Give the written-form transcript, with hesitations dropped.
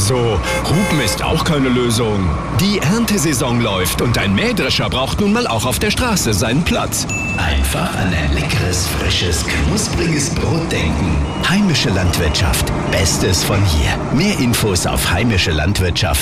Also, Hupen ist auch keine Lösung. Die Erntesaison läuft und ein Mähdrescher braucht nun mal auch auf der Straße seinen Platz. Einfach an ein leckeres, frisches, knuspriges Brot denken. Heimische Landwirtschaft. Bestes von hier. Mehr Infos auf heimische Landwirtschaft.